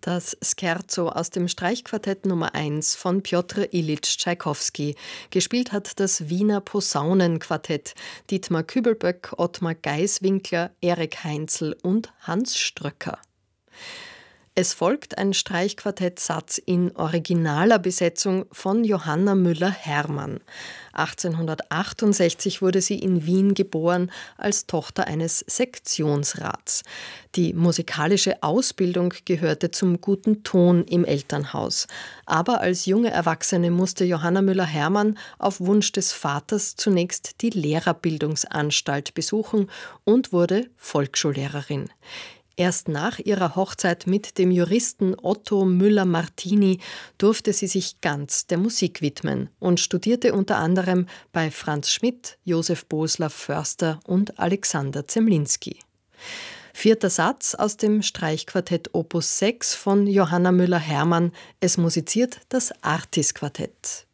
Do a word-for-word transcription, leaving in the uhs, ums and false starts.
Das Scherzo aus dem Streichquartett Nummer eins von Pjotr Iljitsch Tschaikowski. Gespielt hat das Wiener Posaunenquartett. Dietmar Kübelböck, Ottmar Geiswinkler, Erik Heinzl und Hans Ströcker. Es folgt ein Streichquartettsatz in originaler Besetzung von Johanna Müller-Hermann. achtzehnhundertachtundsechzig wurde sie in Wien geboren als Tochter eines Sektionsrats. Die musikalische Ausbildung gehörte zum guten Ton im Elternhaus. Aber als junge Erwachsene musste Johanna Müller-Hermann auf Wunsch des Vaters zunächst die Lehrerbildungsanstalt besuchen und wurde Volksschullehrerin. Erst nach ihrer Hochzeit mit dem Juristen Otto Müller-Martini durfte sie sich ganz der Musik widmen und studierte unter anderem bei Franz Schmidt, Josef Boslav Förster und Alexander Zemlinsky. Vierter Satz aus dem Streichquartett Opus sechs von Johanna Müller-Hermann. Es musiziert das Artis-Quartett.